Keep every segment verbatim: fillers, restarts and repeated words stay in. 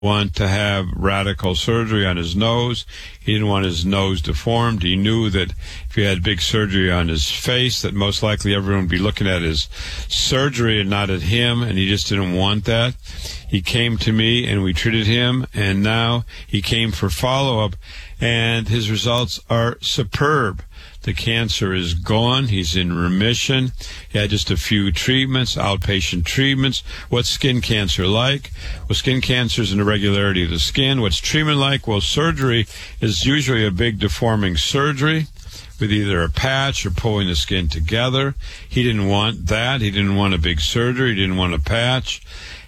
want to have radical surgery on his nose. He didn't want his nose deformed. He knew that if he had big surgery on his face, that most likely everyone would be looking at his surgery and not at him, and he just didn't want that. He came to me, and we treated him, and now he came for follow-up, and his results are superb. The cancer is gone. He's in remission. He had just a few treatments, outpatient treatments. What's skin cancer like? Well, skin cancer is an irregularity of the skin. What's treatment like? Well, surgery is usually a big deforming surgery with either a patch or pulling the skin together. He didn't want that. He didn't want a big surgery. He didn't want a patch.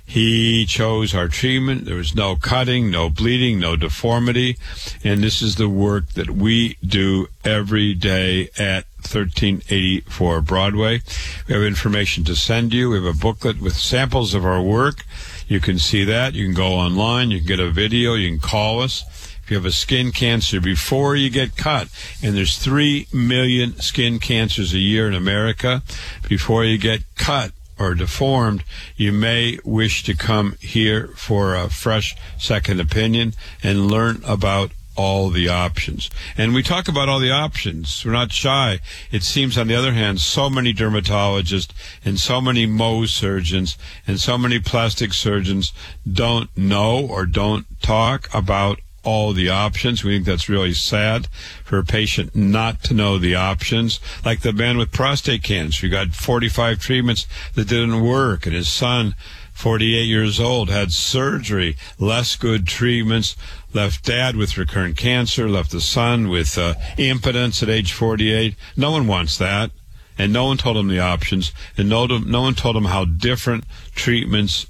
He chose our treatment. There was no cutting, no bleeding, no deformity. And this is the work that we do every day at thirteen eighty-four Broadway. We have information to send you. We have a booklet with samples of our work. You can see that. You can go online. You can get a video. You can call us. If you have a skin cancer before you get cut, and there's three million skin cancers a year in America, before you get cut or deformed, you may wish to come here for a fresh second opinion and learn about all the options. And we talk about all the options. We're not shy. It seems, on the other hand, so many dermatologists and so many Mohs surgeons and so many plastic surgeons don't know or don't talk about all the options. We think that's really sad for a patient not to know the options. Like the man with prostate cancer, he got forty-five treatments that didn't work, and his son, forty-eight years old, had surgery, less good treatments, left dad with recurrent cancer, left the son with uh, impotence at age forty-eight. No one wants that, and no one told him the options, and no, no one told him how different treatments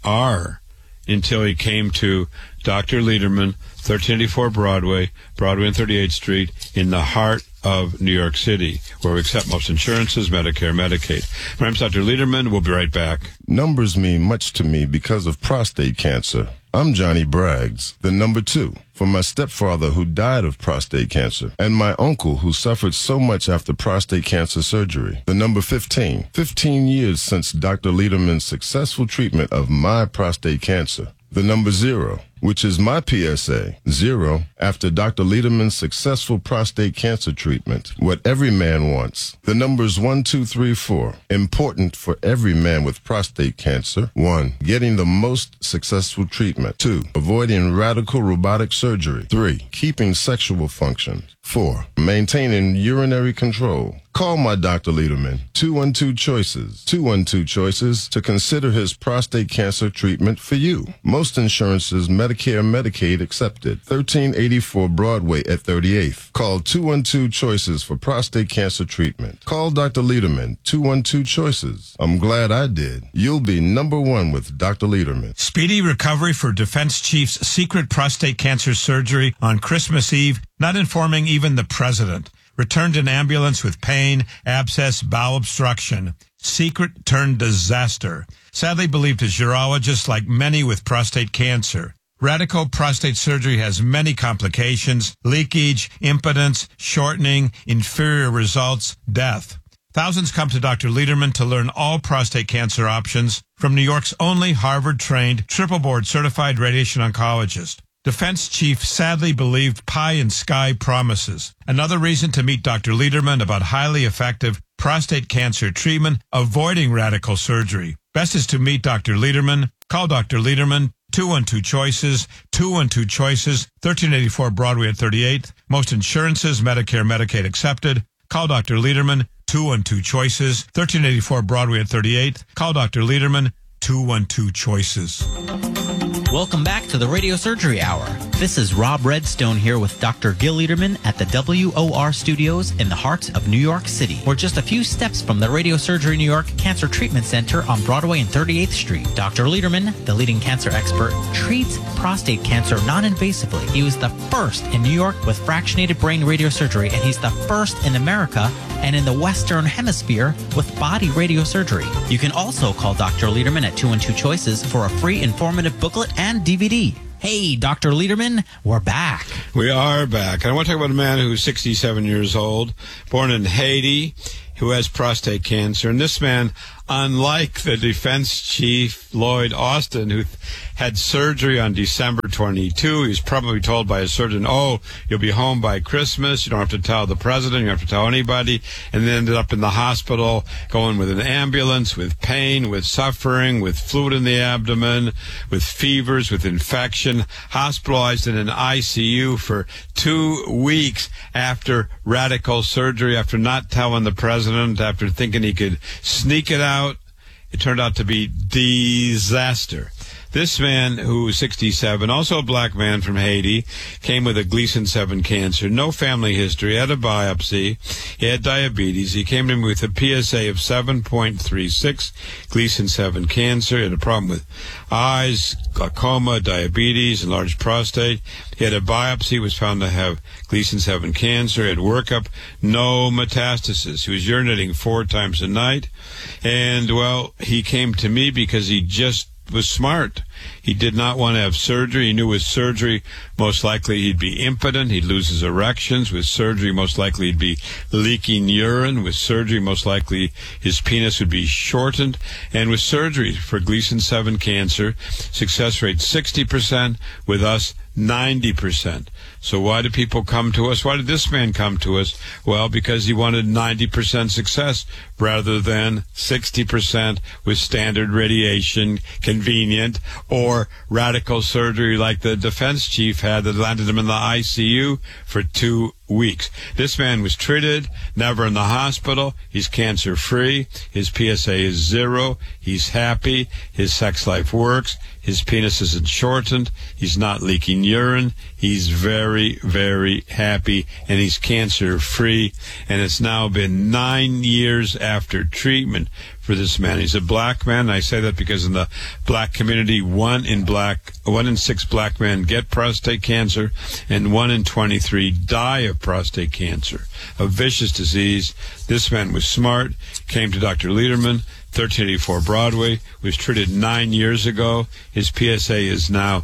are until he came to Doctor Lederman, thirteen eighty-four Broadway, Broadway and thirty-eighth Street, in the heart of New York City, where we accept most insurances, Medicare, Medicaid. My name's Doctor Lederman. We'll be right back. Numbers mean much to me because of prostate cancer. I'm Johnny Braggs, the number two, for my stepfather who died of prostate cancer, and my uncle who suffered so much after prostate cancer surgery. The number fifteen, fifteen years since Doctor Lederman's successful treatment of my prostate cancer. The number zero, which is my P S A, zero, after Doctor Lederman's successful prostate cancer treatment. What every man wants. The numbers one, two, three, four, important for every man with prostate cancer. One, getting the most successful treatment. Two, avoiding radical robotic surgery. Three, keeping sexual function. Four, maintaining urinary control. Call my Doctor Lederman, two one two Choices, two one two Choices, to consider his prostate cancer treatment for you. Most insurances, Medicare, Medicaid accepted. thirteen eighty-four Broadway at thirty-eighth. Call two one two Choices for prostate cancer treatment. Call Doctor Lederman, two one two Choices. I'm glad I did. You'll be number one with Doctor Lederman. Speedy recovery for Defense Chief's secret prostate cancer surgery on Christmas Eve, not informing even the president. Returned in ambulance with pain, abscess, bowel obstruction. Secret turned disaster. Sadly believed as urologist, like many with prostate cancer. Radical prostate surgery has many complications: leakage, impotence, shortening, inferior results, death. Thousands come to Doctor Lederman to learn all prostate cancer options from New York's only Harvard-trained, triple-board certified radiation oncologist. Defense chief sadly believed pie in sky promises. Another reason to meet Doctor Lederman about highly effective prostate cancer treatment, avoiding radical surgery. Best is to meet Doctor Lederman. Call Doctor Lederman, two one two Choices, two one two Choices, thirteen eighty-four Broadway at thirty-eighth. Most insurances, Medicare, Medicaid accepted. Call Doctor Lederman, two one two Choices, thirteen eighty-four Broadway at thirty-eighth. Call Doctor Lederman, two one two Choices. Welcome back to the Radio Surgery Hour. This is Rob Redstone here with Doctor Gil Lederman at the W O R Studios in the heart of New York City. We're just a few steps from the Radio Surgery New York Cancer Treatment Center on Broadway and thirty-eighth Street. Doctor Lederman, the leading cancer expert, treats prostate cancer non-invasively. He was the first in New York with fractionated brain radiosurgery, and he's the first in America and in the Western Hemisphere with body radiosurgery. You can also call Doctor Lederman at two one two Choices for a free informative booklet and D V D. Hey, Doctor Lederman, we're back. We are back. I want to talk about a man who's sixty-seven years old, born in Haiti. who has prostate cancer. And this man, unlike the defense chief, Lloyd Austin, who had surgery on December twenty-second, he was probably told by a surgeon, oh, you'll be home by Christmas. You don't have to tell the president. You don't have to tell anybody. And then ended up in the hospital going with an ambulance, with pain, with suffering, with fluid in the abdomen, with fevers, with infection, hospitalized in an I C U for two weeks after radical surgery, after not telling the president, after thinking he could sneak it out. It turned out to be disaster. This man, who was sixty-seven, also a black man from Haiti, came with a Gleason seven cancer, no family history, had a biopsy, he had diabetes, he came in with a P S A of seven point three six, Gleason seven cancer, he had a problem with eyes, glaucoma, diabetes, enlarged prostate. He had a biopsy, was found to have Gleason seven cancer, had workup, no metastasis. He was urinating four times a night, and, well, he came to me because he just was smart. He did not want to have surgery. He knew with surgery, most likely he'd be impotent. He'd lose his erections. With surgery, most likely he'd be leaking urine. With surgery, most likely his penis would be shortened. And with surgery for Gleason seven cancer, success rate sixty percent. With us, ninety percent. So why do people come to us? Why did this man come to us? Well, because he wanted ninety percent success rather than sixty percent with standard radiation, convenient, or radical surgery like the defense chief had that landed him in the I C U for two weeks. This man was treated, never in the hospital. He's cancer-free. His P S A is zero. He's happy. His sex life works. His penis isn't shortened. He's not leaking urine. He's very, very happy, and he's cancer-free. And it's now been nine years after treatment for this man. He's a black man. I say that because in the black community, one in black, one in six black men get prostate cancer, and one in twenty-three die of prostate cancer, a vicious disease. This man was smart, came to Doctor Lederman, thirteen eighty-four Broadway, was treated nine years ago. His P S A is now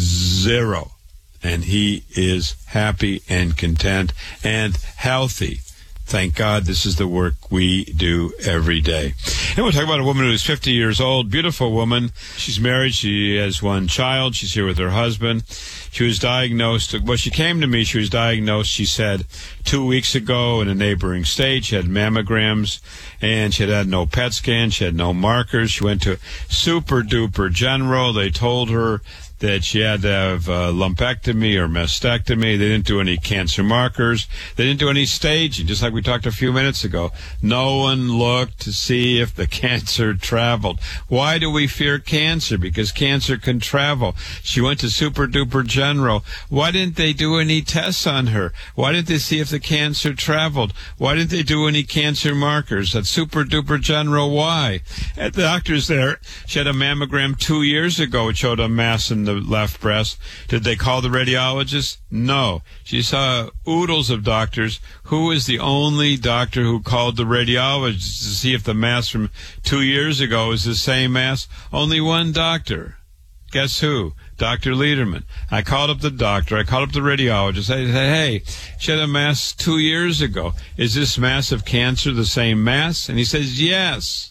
zero, and he is happy and content and healthy. Thank God this is the work we do every day. And we'll talk about a woman who is fifty years old, beautiful woman. She's married. She has one child. She's here with her husband. She was diagnosed, well, she came to me, she was diagnosed, she said, two weeks ago in a neighboring state. She had mammograms, and she had had no P E T scan. She had no markers. She went to Super Duper General. They told her that she had to have a lumpectomy or mastectomy. They didn't do any cancer markers. They didn't do any staging, just like we talked a few minutes ago. No one looked to see if the cancer traveled. Why do we fear cancer? Because cancer can travel. She went to Super Duper General. Why didn't they do any tests on her? Why didn't they see if the cancer traveled? Why didn't they do any cancer markers at Super Duper General? Why? At the doctors there, she had a mammogram two years ago. It showed a mass in the left breast. Did they call the radiologist? No. She saw oodles of doctors. Who was the only doctor who called the radiologist to see if the mass from two years ago is the same mass? Only one doctor. Guess who? Doctor Lederman. I called up the doctor. I called up the radiologist. I said, hey, she had a mass two years ago. Is this mass of cancer the same mass? And he says, yes.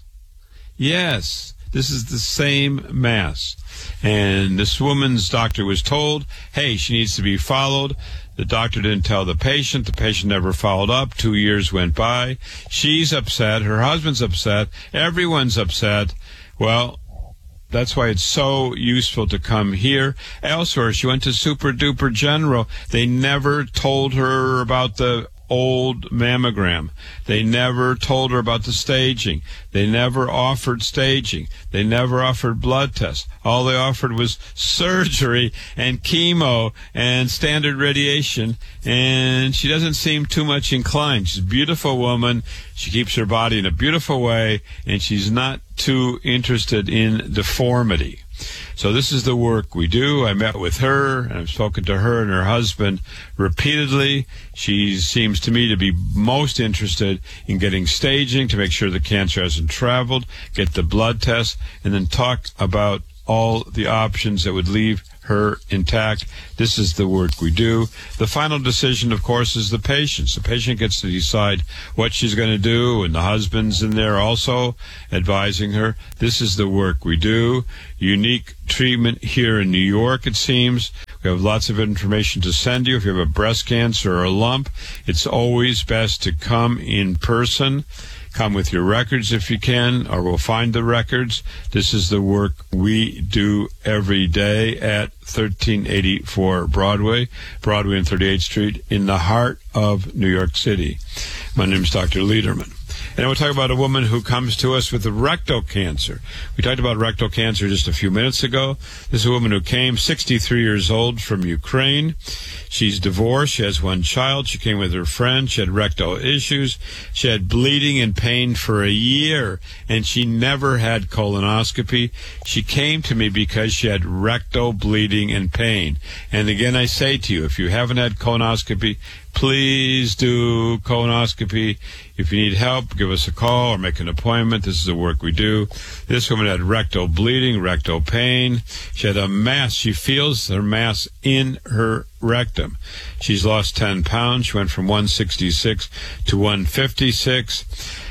Yes. This is the same mass. And this woman's doctor was told, hey, she needs to be followed. The doctor didn't tell the patient. The patient never followed up. Two years went by. She's upset. Her husband's upset. Everyone's upset. Well, that's why it's so useful to come here. Elsewhere, she went to Super Duper General. They never told her about the old mammogram. They never told her about the staging. They never offered staging. They never offered blood tests. All they offered was surgery and chemo and standard radiation, and she doesn't seem too much inclined. She's a beautiful woman. She keeps her body in a beautiful way, and she's not too interested in deformity. So this is the work we do. I met with her, and I've spoken to her and her husband repeatedly. She seems to me to be most interested in getting staging to make sure the cancer hasn't traveled, get the blood test, and then talk about all the options that would leave her intact. This is the work we do. The final decision, of course, is the patient's. The patient gets to decide what she's going to do, and the husband's in there also advising her. This is the work we do. Unique treatment here in New York, it seems. We have lots of information to send you. If you have a breast cancer or a lump, it's always best to come in person. Come with your records if you can, or we'll find the records. This is the work we do every day at thirteen eighty-four Broadway, Broadway and thirty-eighth Street, in the heart of New York City. My name is Doctor Lederman. And we'll talk about a woman who comes to us with rectal cancer. We talked about rectal cancer just a few minutes ago. This is a woman who came, sixty-three years old, from Ukraine. She's divorced. She has one child. She came with her friend. She had rectal issues. She had bleeding and pain for a year, and she never had colonoscopy. She came to me because she had rectal bleeding and pain. And again, I say to you, if you haven't had colonoscopy, please do colonoscopy. If you need help, give us a call or make an appointment. This is the work we do. This woman had rectal bleeding, rectal pain. She had a mass. She feels her mass in her rectum. She's lost ten pounds. She went from one sixty-six to one fifty-six.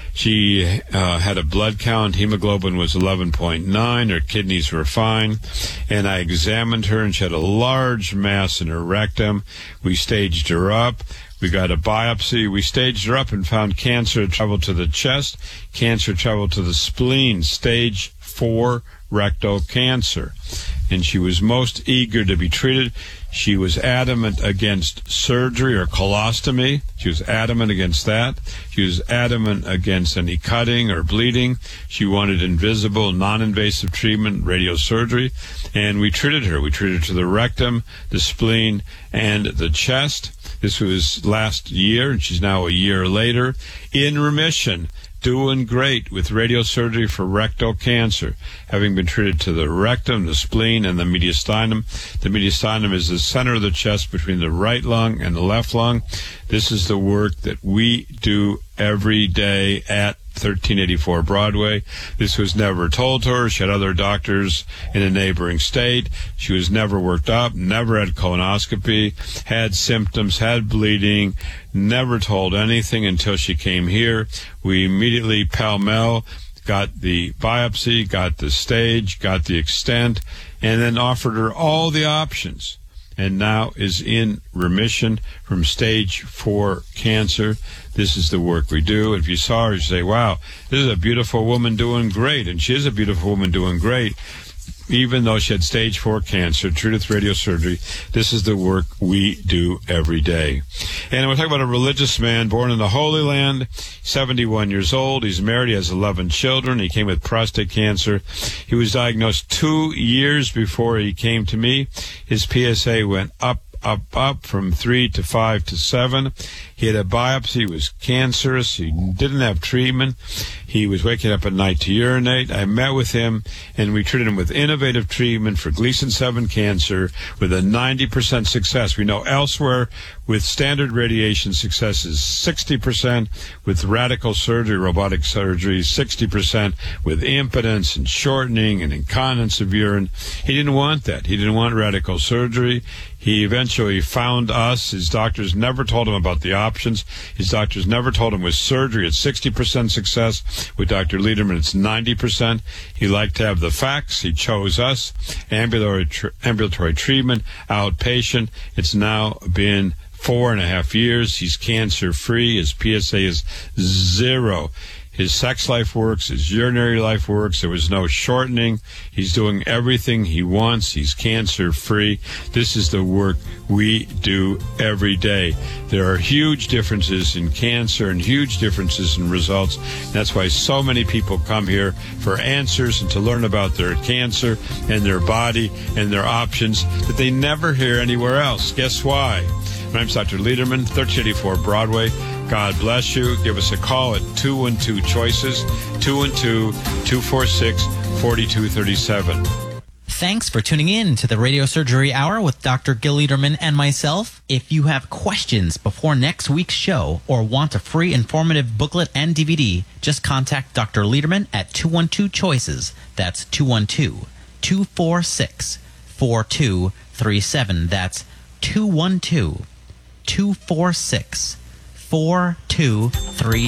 She uh, had a blood count. Hemoglobin was eleven point nine. Her kidneys were fine. And I examined her, and she had a large mass in her rectum. We staged her up. We got a biopsy. We staged her up and found cancer traveled to the chest. Cancer traveled to the spleen. Stage four rectal cancer. And she was most eager to be treated. She was adamant against surgery or colostomy. She was adamant against that. She was adamant against any cutting or bleeding. She wanted invisible, non-invasive treatment, radiosurgery. And we treated her. We treated her to the rectum, the spleen, and the chest. This was last year, and she's now a year later in remission, doing great with radiosurgery for rectal cancer, having been treated to the rectum, the spleen, and the mediastinum. The mediastinum is the center of the chest between the right lung and the left lung. This is the work that we do every day at thirteen eighty-four Broadway. This was never told to her. She had other doctors in a neighboring state. She was never worked up, never had colonoscopy, had symptoms, had bleeding, never told anything until she came here. We immediately pell-mell got the biopsy, got the stage, got the extent, and then offered her all the options, and now is in remission from stage four cancer. This is the work we do. And if you saw her, you say, wow, this is a beautiful woman doing great. And she is a beautiful woman doing great. Even though she had stage four cancer, treated with radiosurgery, this is the work we do every day. And we'll talk about a religious man born in the Holy Land, seventy-one years old. He's married. He has eleven children. He came with prostate cancer. He was diagnosed two years before he came to me. His P S A went up, up, up from three to five to seven. He had a biopsy. He was cancerous. He didn't have treatment. He was waking up at night to urinate. I met with him, and we treated him with innovative treatment for Gleason seven cancer with a ninety percent success. We know elsewhere with standard radiation success is sixty percent, with radical surgery, robotic surgery, sixty percent, with impotence and shortening and incontinence of urine. He didn't want that. He didn't want radical surgery. He eventually found us. His doctors never told him about the options. His doctors never told him with surgery it's sixty percent success. With Doctor Lederman, it's ninety percent. He liked to have the facts. He chose us. Ambulatory, tr- ambulatory treatment, outpatient. It's now been four and a half years. He's cancer-free. His P S A is zero. His sex life works. His urinary life works. There was no shortening. He's doing everything he wants. He's cancer-free. This is the work we do every day. There are huge differences in cancer and huge differences in results. That's why so many people come here for answers and to learn about their cancer and their body and their options that they never hear anywhere else. Guess why? My name's Doctor Lederman, thirteen eighty-four Broadway. God bless you. Give us a call at two one two choices, two one two, two four six, four two three seven. Thanks for tuning in to the Radio Surgery Hour with Doctor Gil Lederman and myself. If you have questions before next week's show or want a free informative booklet and D V D, just contact Doctor Lederman at two one two choices. That's two one two, two four six, four two three seven. That's two one two, two four six, four two three seven.